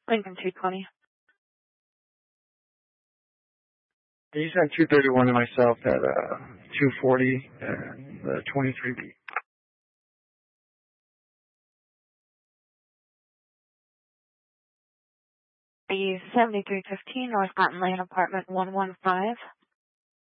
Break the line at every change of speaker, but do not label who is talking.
Lincoln 220.
You sent 231 to myself at 240 and 23B.
The 7315 North Mountain Lane, apartment 115.